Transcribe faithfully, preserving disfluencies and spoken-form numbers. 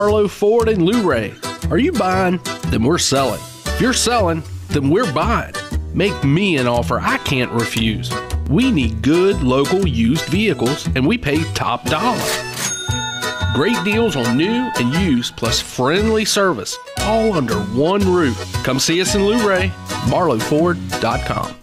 Marlowe Ford in Luray. Are you buying? Then we're selling. If you're selling, then we're buying. Make me an offer I can't refuse. We need good local used vehicles, and we pay top dollar. Great deals on new and used, plus friendly service, all under one roof. Come see us in Luray, marlowe ford dot com.